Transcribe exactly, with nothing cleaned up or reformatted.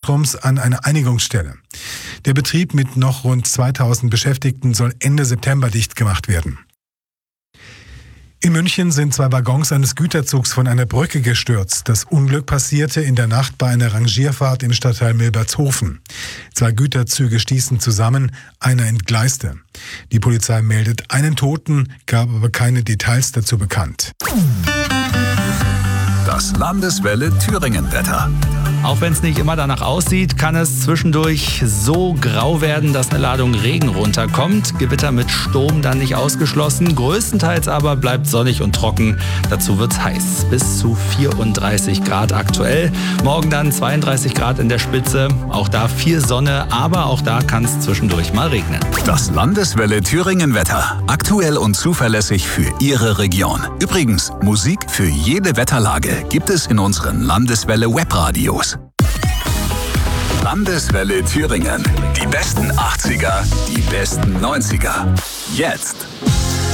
Zentrums an eine Einigungsstelle. Der Betrieb mit noch rund zweitausend Beschäftigten soll Ende September dicht gemacht werden. In München sind zwei Waggons eines Güterzugs von einer Brücke gestürzt. Das Unglück passierte in der Nacht bei einer Rangierfahrt im Stadtteil Milbertshofen. Zwei Güterzüge stießen zusammen, einer entgleiste. Die Polizei meldet einen Toten, gab aber keine Details dazu bekannt. Das Landeswelle Thüringen-Wetter. Auch wenn es nicht immer danach aussieht, kann es zwischendurch so grau werden, dass eine Ladung Regen runterkommt. Gewitter mit Sturm dann nicht ausgeschlossen. Größtenteils aber bleibt sonnig und trocken. Dazu wird's heiß. Bis zu vierunddreißig Grad aktuell. Morgen dann zweiunddreißig Grad in der Spitze. Auch da viel Sonne, aber auch da kann es zwischendurch mal regnen. Das Landeswelle Thüringen-Wetter. Aktuell und zuverlässig für Ihre Region. Übrigens, Musik für jede Wetterlage gibt es in unseren Landeswelle Webradios. Landeswelle Thüringen. Die besten achtziger, die besten neunziger. Jetzt.